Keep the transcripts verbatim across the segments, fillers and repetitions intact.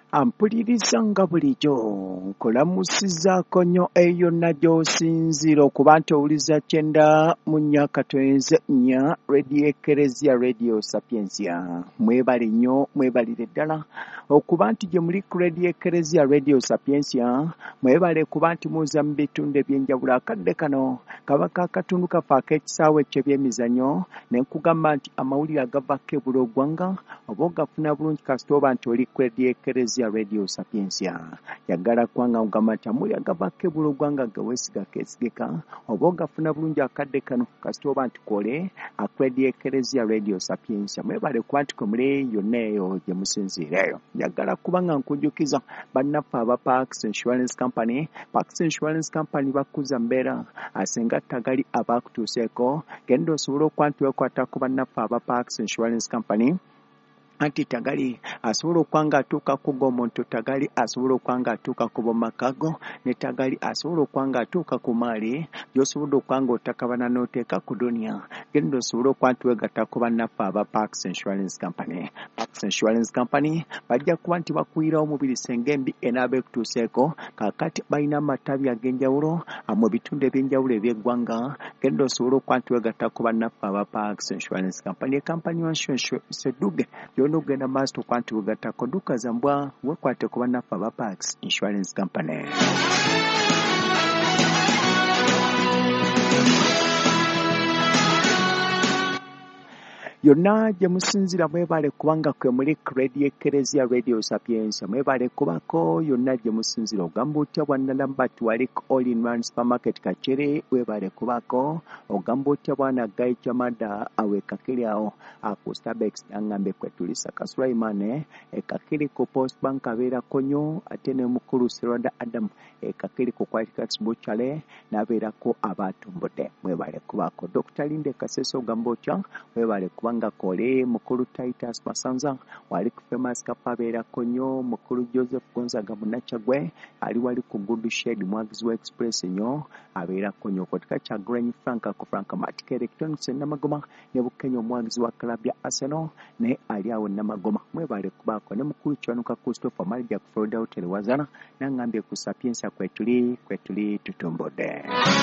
Ampuliriza nga bulijjo nkulamusizzaako nnyo eyo nagyosinzira okuba nti owuliza kyenda mu nnya katwenze nnya Radio Ekereziya Radio Sapiensia. Mwebale nnyo mwebalire ddala okuba nti gye muli ku Radio Ekereziya Radio Sapiensia. Mwebale kuba nti muza mu bitundu eby'enjawulo. Akadde kano kaba kaakatundu kaffe ak'ekisaawe ky'ebyemizannyo ne nkugamba nti amawulire agavako ebula oggwanga oba ogafuna bulungi kasita oba nti oli ku Radio Ekereziya Radio Sapiensia. Yagala kwanga ugamba nti amawulire agavako ebula oggwanga geweesiga keesigika oba ogafuna bulungi akadde kano kasita oba nti kole ku Radio Ekereziya Radio Sapiensia. Mwebale kuba nti kwe muli yonna eyo gye musinziireyo. Yagala kuba nga nkunjukiza bannaffe aba Parks Insurance Company. Parks Insurance Company bakuza mbeera asinga tagali abaakutuuseeko. Genda osobole okuba nti weekwata ku bannaffe aba Parks Insurance Company. Anti tagali asobola okwanga atuuka ku g'omuntu, tagali asobola okwanga atuuka ku bomakago, ne tagali asobola okwanga atuuka ku maali gy'osobodde okwanga otakabana n'oteeka ku dunia. Genda osobole okuba nti weegatta ku bannaffe aba Parks Insurance Company. Parks Insurance Company bajja kuba nti bakuwira omubiri senga embi enaaba ekutuuseeko. Kaakati balina amatabi ag'enjawulo mu bitundu eby'enjawulo eby'eggwanga. Genda osobole okuba nti weegatta ku bannaffe aba Parks Insurance Company. Ekampani y'Insurance Sedduge n'ogenda maaso okuba nti weegattako dduka za mbwa weekwate ku bannaffe aba Parks Insurance Company. Yonna gye musinzira mwebale kubanga kwe muli ku Radio Ekereziya Radio Sapiensia. Mwebale kubako yonna gye musinzira ogamba otya bwana Lambert wali ku All in One Supermarket Kacere. Webale kubako ogamba otya bwana Guy Chamada awe kakiri awo ku Starbucks yangambe kwe tulisa Kasulaimane e kakiri ku Post Bank abeera konyo ate ne mukulu Serwanda Adam e kakiri ku Quality Buchale n'abeerako abatumbudde. Mwebale kubako Doctor Linde Kaseso ogamba otya. Webale kubanga nga kole mukulu Titus Masanza wali ku Famous Kapa abeera konyo. Mukulu Joseph Gonzaga Munachagwe ali wali ku Good Shed Mwagizi wa Express nyo abeera konyo. Kotika cha Granny Franka ku Franka Matic Electronics Namagoma ne Bukenyo Mwagizi wa Club ya Arsenal ne ali awo Namagoma. Mwebale kubako ne mukulu Chwanuka Christopher Malja ku Florida Hotel Wazana nangambye ku Sapiensia kwetuli kwetuli tutumbode.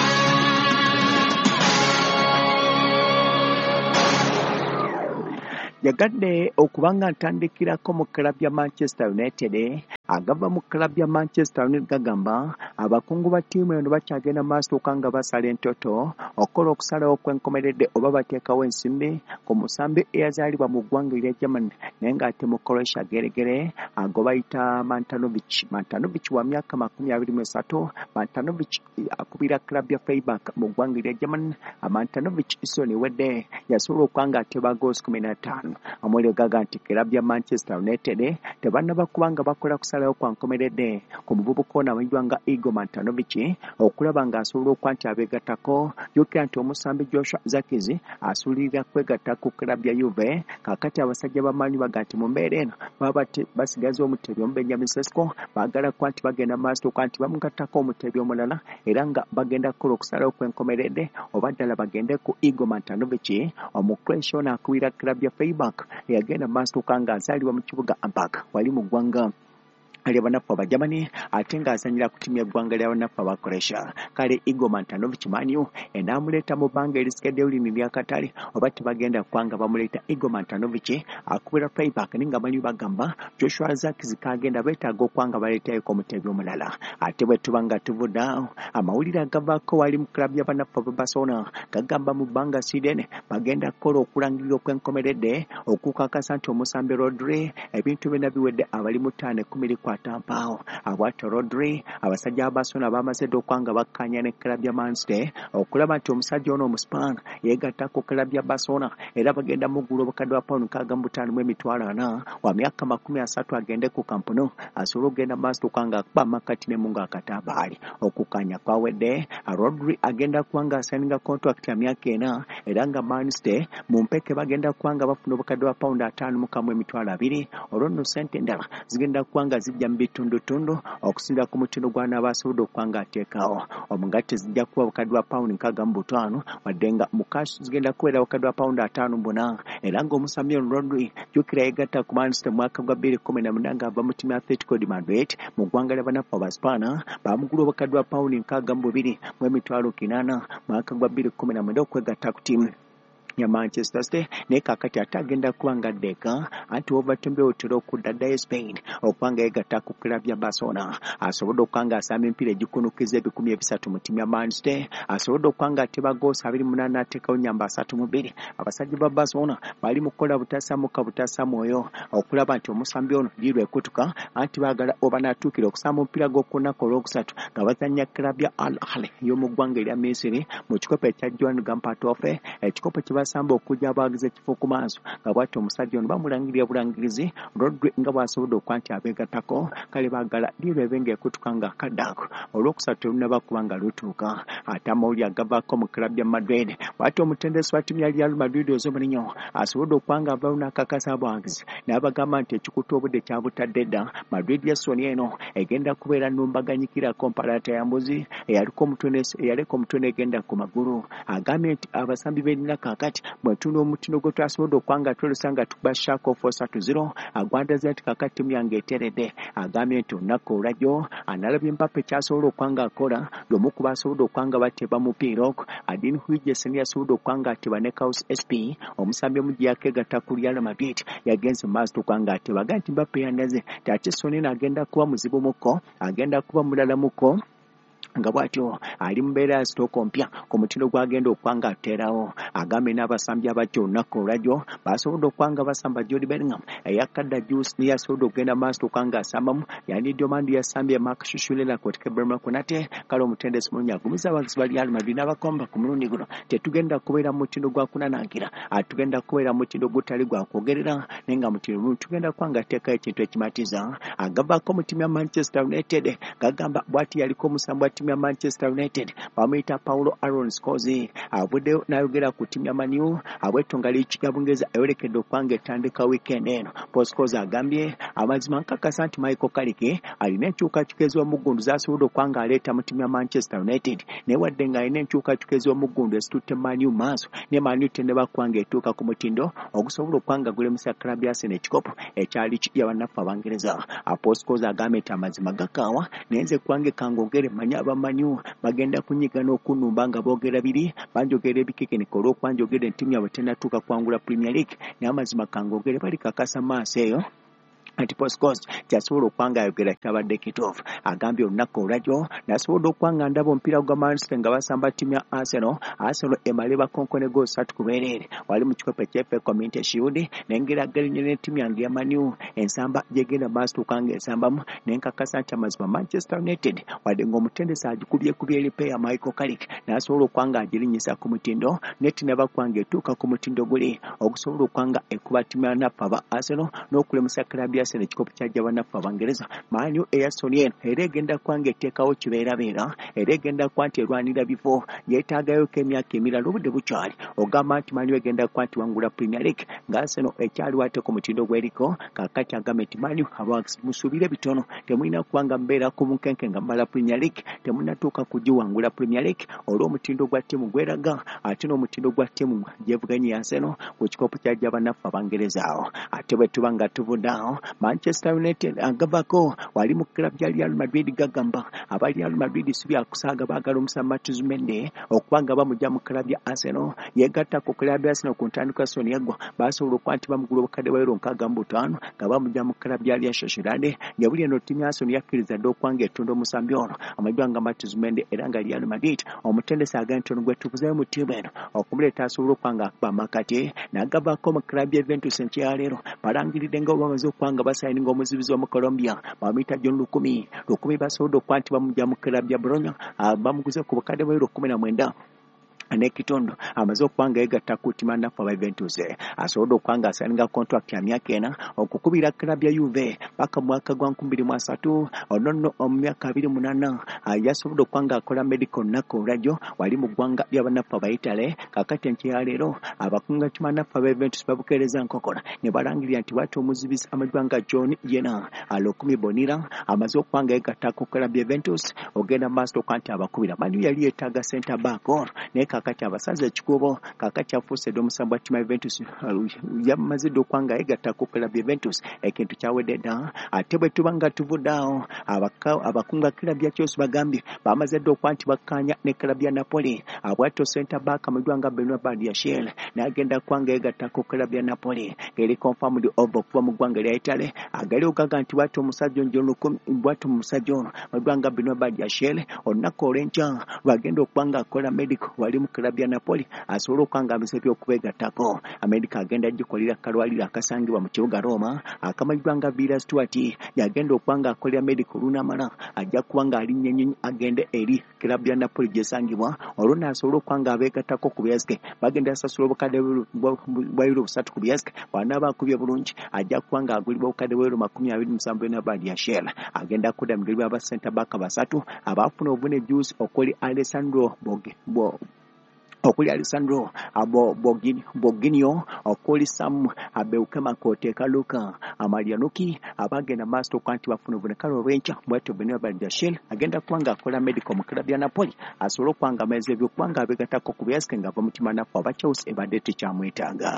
Yagadde okubanga ntandikirako mu club ya Manchester United. Agava mu club ya Manchester United gagamba abakungu ba ttiimu eno bakyagenda maaso okanga basala entoto okola okusalawo kw'enkomeredde oba bateekawo ensimbi ku musambi eyazaalibwa mu ggwanga erya Germany naye ng'ate mu Croatia geregere ago bayita Mantanovic. Mantanovic wa myaka makumi abiri mu esatu. Mantanovic akubira club ya Freiburg mu ggwanga erya Germany. Mantanovic isoni wedde yasobola okwanga ateba goals kumi na ttaano. Amwele gaga nti club ya Manchester United tebannaba kubanga bakola kusalawo kwa nkomeredde ku muvubuka ono amayitibwa nga Igor Mantanovic okulaba ng'asobola okuba nti abeegattako. Jjukira nti omusambi Joshua Zirkzee asuulirira kwegatta ku club ya Juve. Kaakati abasajja b'amaanyi baga nti mu mbeera eno baba basigaza omutebi omu Benjamin Sesko baagala kuba nti bagenda maaso okuba nti bamugattako omutebi omulala era nga bagenda kukola okusalawo kw'enkomeredde oba ddala bagende ku Igor Mantanovic omucroatia ono akuwira club ya Freiburg yagenda maaso okanga azaalibwa mu kibuga Hamburg wali mu ggwanga aliyabanafu aba Germany ate ng'azanyira ku timu y'eggwanga ly'abanafu aba Croatia. Kale Igor Mantanovic Manu enaamuleeta mu bbanga erisigaddeyo lino ly'akatale oba tebagenda kwanga bamuleeta Igor Mantanovic akubira Freiburg naye nga bali bagamba Joshua Zirkzee kagenda beetaaga okwanga baleetayoko omutebi omulala. Ate bwe tuba nga tuvudde awo amawulire agavaako wali mu club y'abanafu aba Barcelona gagamba mu bbanga Sweden bagenda kukola okulangirira okw'enkomeredde okukakasa nti omusambi Rodri ebintu byonna biwedde abali mu ttaano ekumi atampaawo abwata Rodri. Abasajja ba Barcelona bamaze dda okwanga bakkanya ne club ya Man City okulaba nti omusajja ono omusipaana yeegatta ku club ya Barcelona era bagenda muggula obukadde bwa pawundi nkaaga mu butaano mu emitwalo ana wa myaka makumi asatu agende ku Camp Nou asobole okugenda maaso okwanga akuba makati ne mungu akataabaali okukkanya kwawedde. Rodri agenda kuwanga asaninga contract ya myaka ena era nga Man City mu mpeke bagenda kuwanga bafuna obukadde bwa pawundi ataano mu kamu emitwalo abiri olwo nno ssente endala zigenda kuwanga zijja bajja mu bitundutundu okusinziira ku mutindo gw'anaabasobodde okuba ng'ateekawo. Omugatte zijja kuba obukadde bwa pawundi nkaaga mu butaano wadde nga mu kashi zigenda kubeera obukadde bwa pawundi ataano mu buna era ng'omusambi ono Rodri jjukira yegatta ku Manchester mu mwaka gwa bbiri kkumi na munaana ng'ava mu ttiimu ya Atletico de Madrid mu ggwanga ly'abanafu Abaspaana baamugula obukadde bwa pawundi nkaaga mu bubiri mu emitwalo kinaana mu mwaka gwa bbiri kkumi na mwenda okwegatta ku ttiimu ya Manchester City ne kakati ate agenda kuba nga ddeeka anti Overton beewotera okudda ddayo Spain okuba nga yegatta ku club ya Barcelona. Asobodde okuba nga asamba emipiira egikunukiza ebikumi ebisatu mu ttiimu ya Man City. Asobodde okuba nga ateba goosi abiri mu munaana n'ateekawo nnyamba asatu mu bbiri. Abasajja ba Barcelona bali mu kukola butasamuka butasamwoyo okulaba nti omusambi ono ddi lwekutuka anti baagala oba n'atuukira okusamba omupiira gw'okunaku olwokusatu nga bazannya club ya Al Ahly y'omu ggwanga erya Misiri mu kikopo ekya Joan Gamper Trophy, ekikopo kye basamba okujja abawagizi ekifo ku maaso nga bw'atyo omusajja ono bamulangirira bulangirizi Rodri nga bw'asobodde okuba nti abeegattako kale baagala ddi lwebe ng'ekutuka nga akadde ako olwokusatu terunnaba kuba nga lutuuka. Ate amawulire agavaako mu club ya Madrid bw'atyo omutendesi wa ttiimu ya Real Madrid Jose Mourinho asobodde okuba nga avayo n'akakasa abawagizi n'abagamba nti ekikuta obudde kyabutadde dda. Madrid ya Sony eno egenda kubeera nnumbaganyikira komparata ya mbuzi eyaliko omutwe n'egenda ku magulu. Agambye nti abasambi b'erina kaakati bwe tuna omutindo gwe twasobodde okuba nga twolusa nga tukuba Schalke four three zero agwandaza nti kaakati ttiimu yange eteredde. Agambye nti olunaku olwajjo analabye Mbappe kyasobola okuba nga akola y'omu ku basobola okuba nga bateeba mupiira ogwo. Adin Huijsen yasobola okuba nga ateba ne Kaus S P omusambi omugi yakeegatta ku Real Madrid yagenze mu maaso okuba nga atebaga nti Mbappe yandaze ti ate Sonena agenda kuba muzibu muko agenda kuba mulala muko nga bw'atyo ali mu mbeera ya sitooko mpya ku mutindo gw'agenda okuba nga ateerawo. Agambye n'abasambi abajja olunaku olwajjo basobodde okuba nga basamba Jude Bellingham eyakadda Juice niye yasobodde okugenda maaso okuba nga asambamu yani Diomandi yasambye Marc Cucurella kwoteke Ibrahima Konate. Kale omutendesi Mourinho agumiza abagizi ba Real Madrid n'abakomba ku mulundi guno tetugenda kubeera mu mutindo gwa kunanangira atugenda kubeera mu mutindo gutali gwa kwogerera naye nga mutindo tugenda kuba nga ateekayo ekintu ekimatiza. Agavaako mu ttiimu ya Manchester United gagamba bw'ati yaliko omusambi wa ttiimu ya Manchester United bamuyita Paulo Aaron Scholes avuddeyo n'ayogera ku ttiimu ya Man U abw'ettonga ly'ekika Bungereza eyolekedde okuba nga etandika weekend eno. Paul Scholes agambye amazima nkakasa nti Michael Carrick alina enkyukakyuka ez'omuggundu z'asobodde okuba nga aleeta mu ttiimu ya Manchester United naye wadde ng'alina enkyukakyuka ez'omuggundu ezitutte Man U maaso ne Man U tenneba kuba nga etuuka ku mutindo ogusobola okuba nga gulemesa club ya Arsenal ekikopo ekyali kya bannaffe Abangereza. Paul Scholes agambye nti amazima gakaawa naye nze kwange kangogere manya aba Man U bagenda kunyiga n'okunnumba nga boogera biri banjogera ebikekeneka olw'okuba njogera entiimu yabwe tennatuuka kwangula Premier League naye amazima kangogere bali kakasa maaso eyo anti Paul Scholes kyasobola okuba nga ayogera kyabadde kituufu. Agambye olunaku olwajjo nasobola okuba nga ndaba omupiira gwa Manchester nga basamba ttiimu ya Arsenal. Arsenal emale bakonkone gol ssatu ku bwereere wali mu kikopo ekya F A Community Shield nengeraganya n'ettiimu yange ya Man U ensamba gyegenda maaso okuba nga ensambamu nenkakasa nti amazima Manchester United wadde ng'omutendesi agikubyekubya eripeeya Michael Carrick n'asobola okuba nga agirinnyisa ku mutindo neti ne bakuba nga etuuka ku mutindo guli ogusobola okuba nga ekuba ttiimu ya naffe aba Arsenal n'okulemusa club ya Arsenal ekikopo kyajja bannaffe Abangereza. Man U eya Sony eno era egenda kuba nga etteekawo kibeerabeera era egenda kuba nti erwanira bifo yeetaagayoko emyaka emirala obudde bukyali ogamba nti Man U egenda kuba nti wangula Premier League nga Arsenal ekyaliwo ate ku mutindo gweriko kaakati agambye nti Man U musuubire bitono temulina kuba nga mubeera ku bunkenke nga mubala Premier League temunnatuuka kugiwangula Premier League olw'omutindo gwa ttiimu gweraga ate n'omutindo gwa ttiimu gyevuganye ya Arsenal ku kikopo kyajja bannaffe Abangereza awo. Ate bwe tuba nga tuvudde awo Manchester United agavako wali mu club ya Real Madrid gagamba aba Real Madrid subi akusaaga baagala omusambi Matheus Mende okuba nga bamujja mu club ya Arsenal yegatta ku club ya Arsenal ku ntandikwa Sony yagwa basobola okuba nti bamugula obukadde bwa euro nkaaga mu butaano nga bamujja mu club ya Real Sociedad. Yabuli eno ttiimu ya Arsenal yakkiriza dda okuba nga etunda omusambi ono amajja nga Matheus Mende era nga Real Madrid omutendesi agambye nti ono gwe tuvuzeeyo mu ttiimu eno okumuleeta asobola okuba nga akuba amakati n'agavako mu club ya Juventus enkyaleero balangiridde nga bamaze okuba nga basayininga omuzibizi wa mu Colombia bamuyita John Lukumi. Lukumi basobodde okuba nti bamujja mu club ya Bologna bamuguze ku bukadde bwa euro kkumi na mwenda n'ekitundu amaze okwanga egatta ku ttima naffe aba Juventus asobodde okwanga asaninga contract ya myaka ena okukubira klabu ya Juve paka mwaka gwa nkumi bbiri mu asatu ono nno mu myaka abiri mu munaana yasobodde okwanga akola medical nako radio wali mu ggwanga ly'abannaffe aba Italy kakati enkeya leero abakunga ttima naffe aba Juventus babukeereza nkokola ne balangirira nti bwati omuzibisi amajwa nga John Yena Alokumi Bonira amaze okwanga egatta ku klabu ya Juventus ogenda maaso kanti abakubira Manu yali yeetaaga center back naye kakati abasaze ekikubo kakati afuuse dde omusambi wa ttima ya Juventus yamaze dde okwanga egatta ku klabu ya Juventus ekintu kyawedde dda ate bwe tuba nga tuvudde awo abakunga klabu ya Chelsea bagambye bamaze dde okwa nti bakkaanya ne klabu ya Napoli abwatto center back amajwa nga Benoit Badiashile n'agenda kwanga egatta ku klabu ya Napoli eri confirmed over okuva mu ggwanga lya Italy agali ogaga nti bwatto omusajja onjono bwatto omusajja ono amajwa nga Benoit Badiashile olunaku olw'enkya lwagenda okwanga akola medical wali mu klabu ya Napoli asobole okwanga amisebyo okubegattako America agenda gikolera kalwaliro akasangibwa mu kibuga Roma akamajwa nga Villa Stuart yagenda okwanga akolera medical lunamala ajja kuwanga alinnya ennyonyi agende eri klabu ya Napoli gyesangibwa olwo n'asobola okwanga abeegattako ku Biasike bagenda asasula obukadde bwa euro busatu ku Biasike bw'anaaba akubye bulungi ajja kuwanga agulibwa obukadde bwa euro makumi abiri mu musanvu na Badiashile agenda kudda mu galiba aba center back basatu abaafuna obune juice okuli Alessandro Boge bo okuli Alessandro abo Bogini Boginio okuli Sam Abeukema Koteka Luka Amalianuki abagenda master kwanti bafuna obunekalo olw'enkya bwatyo Benoit Badiashile agenda kwanga akola medical mu klabu ya Napoli asobole kwanga ameze ebyokwanga abegattako ku Biasike ng'ava mu ttima naffe aba Chelsea ebadde tekyamwetaaga.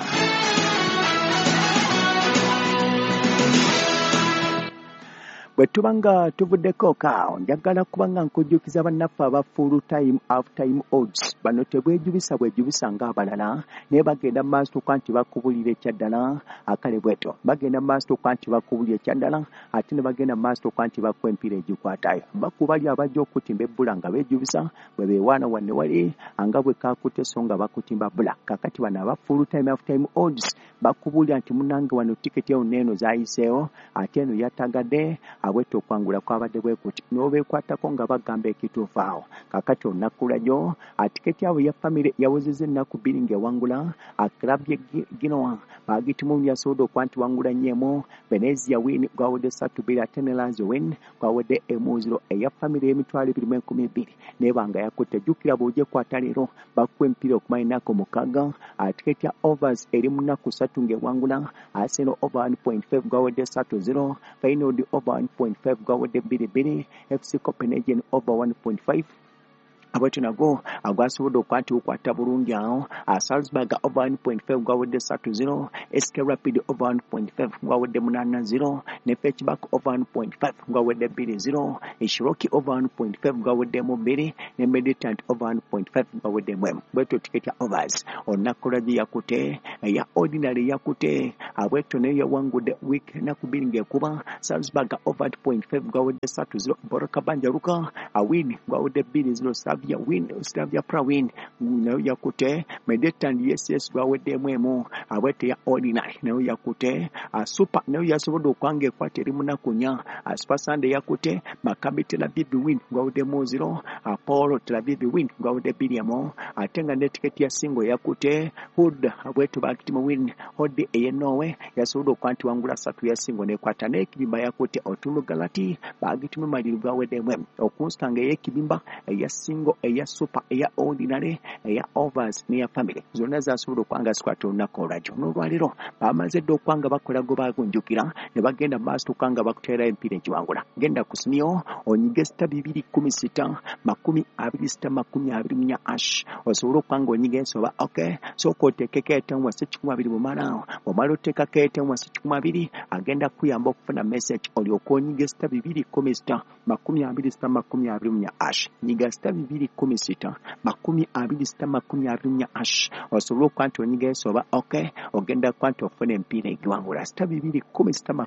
Bwe tubanga tuvuddeko kaawo njagala kubanga nkujjukiza bannaffe aba full time half time odds bano tebwejubisa bwejubisa ng'abalala naye bagenda mu maaso kwanti bakubulira ekyaddala akale bweto bagenda mu maaso kwanti bakubulira ekyaddala ate ne bagenda mu maaso kwanti bakuwa empiira egikwatayo bakubali abajja okutimba ebbula nga beejubisa bwe beewaana wanne wali anga bwe kaakute so nga bakutimba bbula kakati bano aba full time half time odds bakubulira nti munnange wano tiketi eyo neeno zaayiseewo ate eno yattagadde abwete okwangula kwabadde bwe kuti n'obeekwatako nga bagamba ekituufu awo kakati olunaku lwajo atiketi abo ya famire yawezezza ennaku bbiri ng'ewangula akirabye ginowa bagitimu yasobodde okwa nti wangula nnyemo Venezia win gwawedde ssatu bbiri ate ne Lazio win gwawedde emuziro eya famire y'emitwalo ebiri mu enkumi bbiri neebanga yakutte jjukira bw'ogyekwata leero bakuwa empiira okumanya ennaku mukaaga atiketi ya overs eri mu nnaku ssatu ng'ewangula Arsenal over one point five gwawedde ssatu zero Feyenoord over one point five gwawedde bbiri bbiri F C Copenhagen over one point five abwetu nago agwasobodde okwati ukwata bulungi awo Salzburg over one point five gwawedde ssatu zero S K Rapid over one point five gwawedde munaana zero ne Fetchback over one point five gwawedde bbiri zero Shiroki over one point five gwawedde mu bbiri ne Meditant over one point five gwawedde mu emu bwetu tiketi ya overs olunaku lwagi yakute ya ordinary yakute abwetu nayo yawangudde week ennaku bbiri ng'ekuba Salzburg over one point five gwawedde ssatu zero Boroka Banjaluka awin gwawedde bbiri zero ya win Slavia Pra win nayo yakute Meditant yes yes gwaweddemu emu abwete ya ordinary nayo yakute super nayo yasobodde okwanga ekwata eri munaku nnya Super Sunday yakute Maccabi Tel Aviv win gwaweddemu zero Apollo Tel Aviv win gwawedde bbiri emu ate nga ne tiketi ya singo yakute Hood abwetu bakitimu win Hood eye Norway yasobodde okwa nti wangula ssatu ya singo nekwata n'ekibimba yakute Otulo Galati bagitimu maliri gwaweddemu emu okunsitanga ey'ekibimba eya singo eya super eya ordinary eya overs neya family zonna zasobola okwanga sikwata olunaku olwajjo n'olwaliro bamaze dde okwanga bakola go bagunjukira ne bagenda maaso okanga bakuteera empiira egiwangula genda ku sinio onyige sita bibiri kumi sita makumi abiri sita makumi abiri munya ash osobola okwanga onyiga ensoba okay sooka oteekeko etemu wasa kikumi abiri bumala omala oteekako etemu wasa kikumi abiri agenda kuyamba okufuna message olyoka onyiga sita bibiri kumi sita makumi abiri sita makumi abiri munya ash nyiga sita bibiri kumi sita makumi abiri sita makumi abiri munya ash osobola okwa nti onyiga ensoba okay ogenda kwa nti ofuna empiira egiwangula sita bibiri kumi sita makumi abiri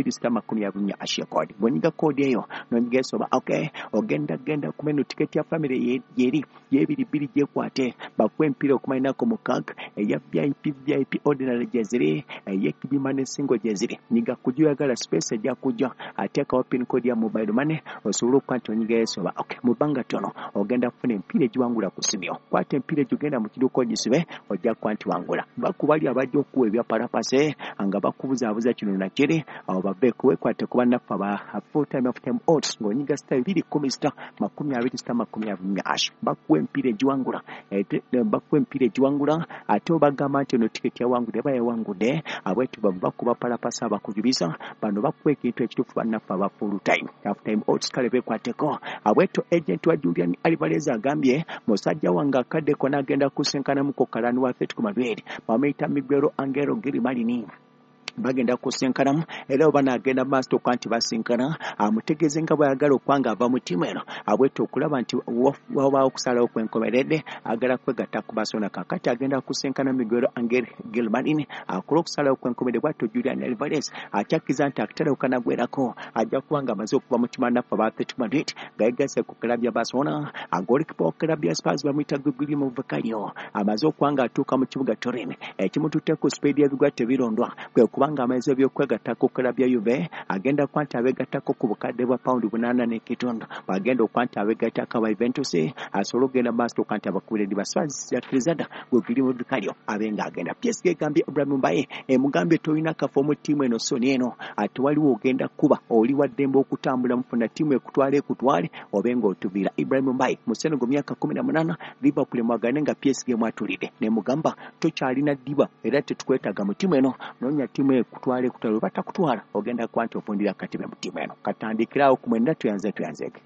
abiri sita makumi abiri ashiya kodi bwonyiga kodi eyo nonyiga esoba okay ogenda genda kumeno tiketi ya family yeri yebiri biri jekwate bakwe mpira okumainako mukag eya V I P V I P ordinary jezire eyekibima ne single jezire niga kujuyagala space ejja kujja ateka pin code ya mobile money osubula okwata onyiga esoba okay mubanga tono ogenda kufuna empira ejiwangula ku simio kwata empira ejugenda mu kiduko gisibe ojja kwanti wangula bakubali abajja okuwa ebya parapase anga bakubuza abuza kino na kiri abo babbe kuwekwate kuba nafa ba full time of time odds ngonyiga style biri kumi sita makumi abiri sita makumi abiri ash bakuwa empira ejiwangula bakuwa empira ejiwangula ate obagamba nti no tiketi ya wangude baye wangude abwetu bava kuba parapase abakujubiza bano bakuwa ekintu ekitufu banafa ba full time half time odds kale bekwateko abwetu agent wa Julian Alvarez agambye musajja wanga kadde kona agenda kusenkana muko kalani wa Atletico Madrid bameita Miguel Angel Gilmarini bagenda kusenkanamu era obana agenda master kwanti basinkana amutegeze nga bayagala okwanga ava mu timu eno abwete okulaba nti waba okusala okwenkomeredde agala kwegatta ku basona kakati agenda kusenkana Miguel Angel Gilmarini akola okusala okwenkomeredde bwatto Julian Alvarez akyakiza nti akitala okanagwerako ajja kuwanga amaze okuva mu timu nafa ba Atletico Madrid gaigase ku club ya Barcelona agolikipa club ya Spurs bamwita Guillermo Vicario amaze okuwanga atuuka mu kibuga Turin ekimututte ku speed ya bigwate birondwa kwe kubanga amaze byokwegatta ku club ya Juve agenda kwanta abegattako ku bukadde bwa pound bunana ne kitundu agenda okwanta abegattako ba Juventus asolo genda master kwanta abakubiri ba Spurs ya Crisada Guillermo Vicario abenga agenda P S G gambye Ibrahim Mbaye emugambye toyina kafo mu timu eno soni eno ati waliwo ogenda kuba oli waddembe okutambula mufuna timu ekutwale ekutwale obenga otubira Ibrahim Mbaye museno go myaka kumi na munana Liverpool mwagane nga P S G mwatulide ne mugamba tokyalina diba era tetukwetaga mu timu eno nonya timu ekutwale ekutwale bata kutwala ogenda kwanta opundira katibe mu timu eno katandikirawo kumwenda tuyanze tuyanzeke.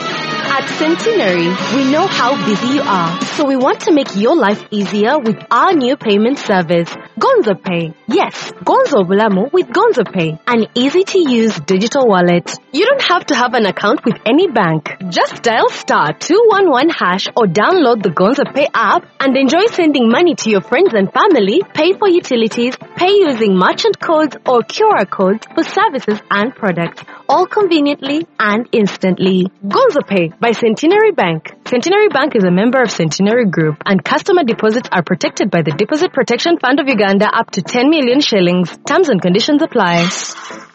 At Centenary, we know how busy you are, so we want to make your life easier with our new payment service, Gonzo Pay. Yes, Gonzo Bulamu with Gonzo Pay, an easy-to-use digital wallet. You don't have to have an account with any bank. Just dial star two one one hash or download the Gonzo Pay app and enjoy sending money to your friends and family, pay for utilities, pay using merchant codes or Q R codes for services and products, all conveniently and instantly. Gonzo Pay by Centenary Bank. Centenary Bank is a member of Centenary Group, and customer deposits are protected by the Deposit Protection Fund of Uganda up to ten million shillings. Terms and conditions apply.